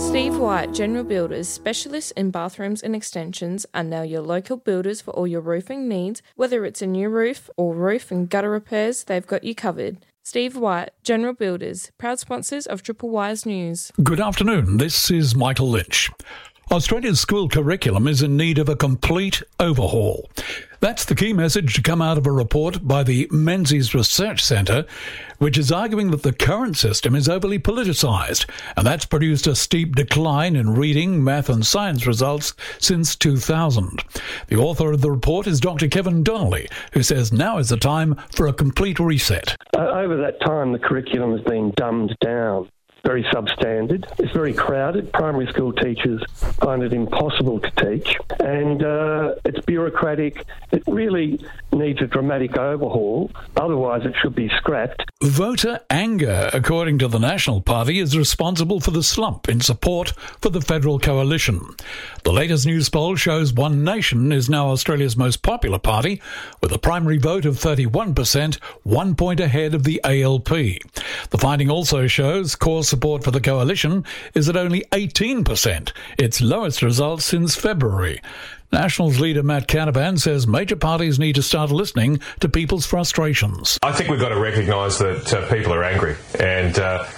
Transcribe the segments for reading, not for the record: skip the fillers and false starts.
Steve White, General Builders, specialists in bathrooms and extensions, are now your local builders for all your roofing needs. Whether it's a new roof or roof and gutter repairs, they've got you covered. Steve White, General Builders, proud sponsors of Triple Wise News. Good afternoon, this is Michael Lynch. Australia's school curriculum is in need of a complete overhaul. That's the key message to come out of a report by the Menzies Research Centre, which is arguing that the current system is overly politicised, and that's produced a steep decline in reading, math and science results since 2000. The author of the report is Dr. Kevin Donnelly, who says now is the time for a complete reset. Over that time, the curriculum has been dumbed down. Very substandard. It's very crowded. Primary school teachers find it impossible to teach, and it's bureaucratic. It really needs a dramatic overhaul. Otherwise, it should be scrapped. Voter anger, according to the National Party, is responsible for the slump in support for the federal coalition. The latest news poll shows One Nation is now Australia's most popular party, with a primary vote of 31%, 1 point ahead of the ALP. The finding also shows core support for the coalition is at only 18%, its lowest result since February. Nationals leader Matt Canavan says major parties need to start listening to people's frustrations. I think we've got to recognise that people are angry, and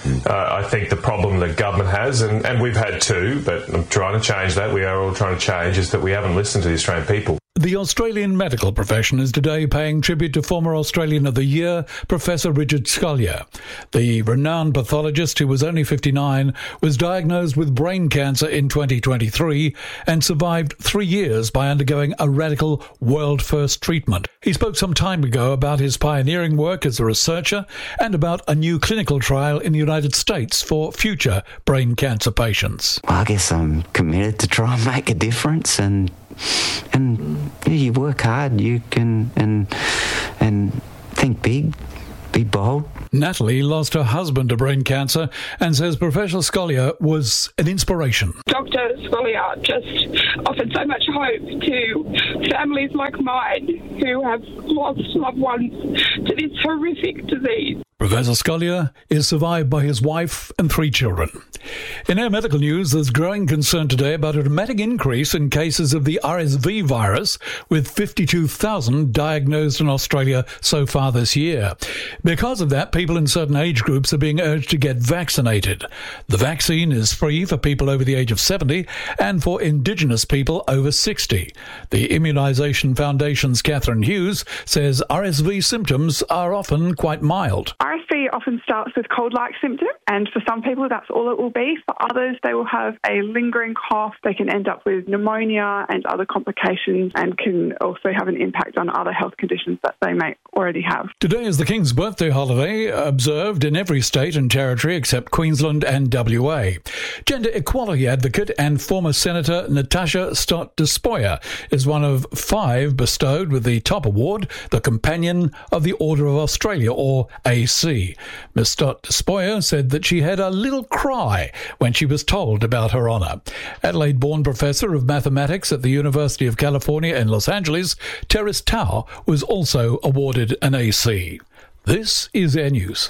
I think the problem that government has, and we've had too, but I'm trying to change that, we are all trying to change, is that we haven't listened to the Australian people. The Australian medical profession is today paying tribute to former Australian of the Year, Professor Richard Scolyer. The renowned pathologist, who was only 59, was diagnosed with brain cancer in 2023 and survived 3 years by undergoing a radical world-first treatment. He spoke some time ago about his pioneering work as a researcher and about a new clinical trial in the United States for future brain cancer patients. Well, I guess I'm committed to try and make a difference, and you work hard, you can and think big, be bold. Natalie lost her husband to brain cancer and says Professor Scolyer was an inspiration. Dr. Scolyer just offered so much hope to families like mine who have lost loved ones to this horrific disease. Professor Scolyer is survived by his wife and 3 children. In our medical news, there's growing concern today about a dramatic increase in cases of the RSV virus, with 52,000 diagnosed in Australia so far this year. Because of that, people in certain age groups are being urged to get vaccinated. The vaccine is free for people over the age of 70 and for Indigenous people over 60. The Immunisation Foundation's Catherine Hughes says RSV symptoms are often quite mild. RSV often starts with cold-like symptoms, and for some people that's all it will be. For others, they will have a lingering cough. They can end up with pneumonia and other complications, and can also have an impact on other health conditions that they may already have. Today is the King's birthday holiday, observed in every state and territory except Queensland and WA. Gender equality advocate and former Senator Natasha Stott Despoja is one of 5 bestowed with the top award, the Companion of the Order of Australia, or AC. Ms. Stott Despoja said that she had a little cry when she was told about her honour. Adelaide-born professor of mathematics at the University of California in Los Angeles, Terrace Tao, was also awarded an AC. This is Air News.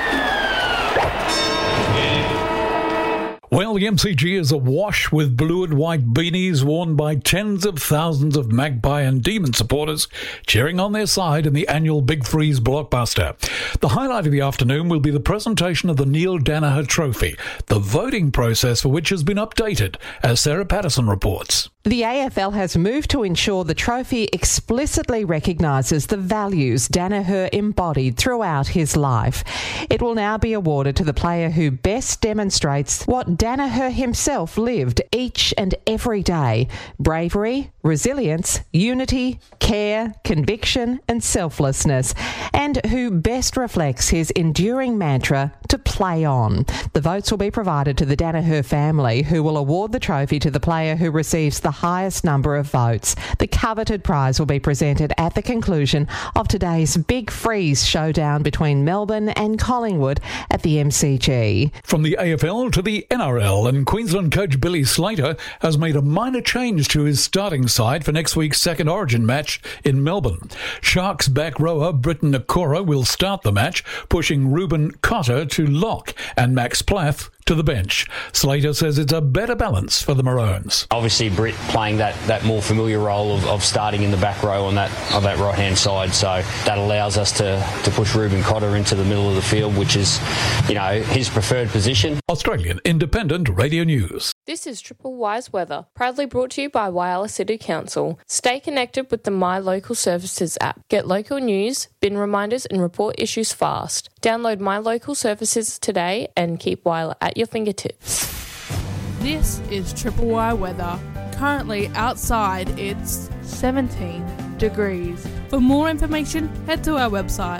Well, the MCG is awash with blue and white beanies worn by tens of thousands of Magpie and Demon supporters cheering on their side in the annual Big Freeze blockbuster. The highlight of the afternoon will be the presentation of the Neil Danaher Trophy, the voting process for which has been updated, as Sarah Patterson reports. The AFL has moved to ensure the trophy explicitly recognises the values Danaher embodied throughout his life. It will now be awarded to the player who best demonstrates what Danaher himself lived each and every day: bravery, resilience, unity, care, conviction and selflessness, and who best reflects his enduring mantra to play on. The votes will be provided to the Danaher family, who will award the trophy to the player who receives the highest number of votes. The coveted prize will be presented at the conclusion of today's Big Freeze showdown between Melbourne and Collingwood at the MCG. From the AFL to the NRL, and Queensland coach Billy Slater has made a minor change to his starting side for next week's second Origin match in Melbourne. Sharks back rower Britton Nakora will start the match, pushing Ruben Cotter to lock and Max Plath to the bench. Slater says it's a better balance for the Maroons. Obviously, Britt playing that more familiar role of starting in the back row on that right-hand side, so that allows us to push Reuben Cotter into the middle of the field, which is, his preferred position. Australian Independent Radio News. This is Triple Y's weather, proudly brought to you by Whyalla City Council. Stay connected with the My Local Services app. Get local news, bin reminders and report issues fast. Download My Local Services today and keep Whyalla at your fingertips. This is Triple Y weather. Currently outside it's 17 degrees. For more information, head to our website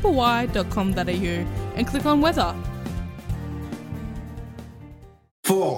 www.tripley.com.au and click on weather.